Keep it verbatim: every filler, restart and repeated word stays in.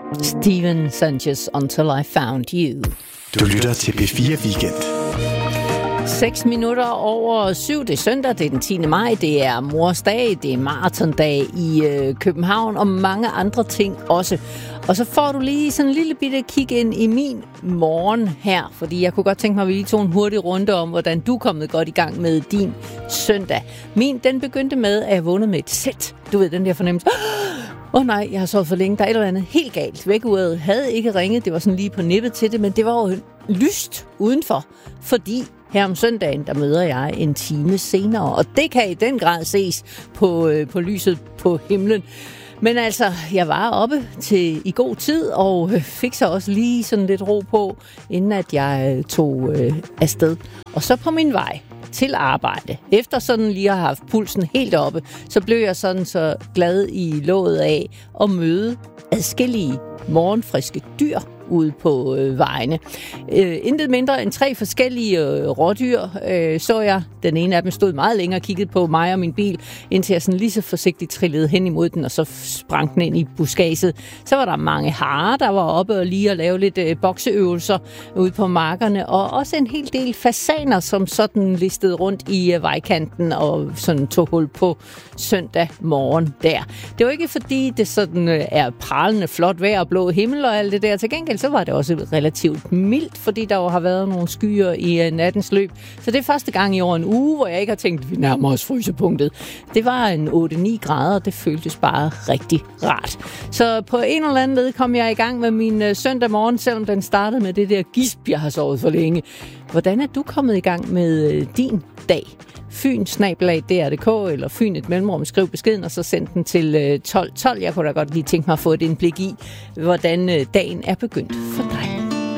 Steven Sanchez, Until I Found You. Du lytter til P fire Weekend. seks minutter over syv, det er søndag, det er den tiende maj, det er mors dag, det er maratondag i øh, København og mange andre ting også. Og så får du lige sådan en lille bitte kig ind i min morgen her, fordi jeg kunne godt tænke mig, at vi lige tog en hurtig runde om, hvordan du er kommet godt i gang med din søndag. Min, den begyndte med, at jeg vågnede med et sæt. Du ved, den der fornemmelse. Åh oh nej, jeg har sovet for længe. Der er et eller andet helt galt. Vækkeuret havde ikke ringet. Det var sådan lige på nippet til det, men det var jo lyst udenfor. Fordi her om søndagen, der møder jeg en time senere. Og det kan i den grad ses på, øh, på lyset på himlen. Men altså, jeg var oppe til i god tid, og øh, fik så også lige sådan lidt ro på, inden at jeg øh, tog øh, afsted. Og så på min vej til arbejde. Efter sådan lige at have haft pulsen helt oppe, så blev jeg sådan så glad i låget af at møde adskillige morgenfriske dyr ude på øh, vejene. Øh, intet mindre end tre forskellige øh, rådyr øh, så jeg. Den ene af dem stod meget længere og kiggede på mig og min bil, indtil jeg sådan lige så forsigtigt trillede hen imod den, og så sprang den ind i buskaget. Så var der mange harer, der var oppe og lige at lave lidt øh, bokseøvelser ude på markerne, og også en hel del fasaner, som sådan listede rundt i øh, vejkanten og sådan tog hul på søndag morgen der. Det var ikke fordi, det sådan øh, er pralende flot vejr og blå himmel og alt det der. Til gengæld så var det også relativt mildt, fordi der jo har været nogle skyer i uh, nattens løb. Så det er første gang i over en uge, hvor jeg ikke har tænkt, at vi nærmer os frysepunktet. Det var en otte ni grader, og det føltes bare rigtig rart. Så på en eller anden led kom jeg i gang med min uh, søndag morgen, selvom den startede med det der gisp, jeg har sovet for længe. Hvordan er du kommet i gang med uh, din dag? Fyn snabel-a D R punktum d k eller Fyn et mellemrum, skriv beskeden, og så send den til tolv tolv. Jeg kunne da godt lige tænke mig at få et indblik i, hvordan dagen er begyndt for